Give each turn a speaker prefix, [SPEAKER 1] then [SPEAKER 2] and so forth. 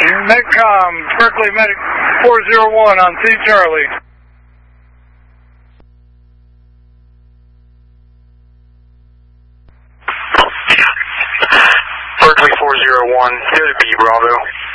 [SPEAKER 1] Medcom, Berkeley Medic 401 on C Charlie.
[SPEAKER 2] Berkeley 401, here to B Bravo.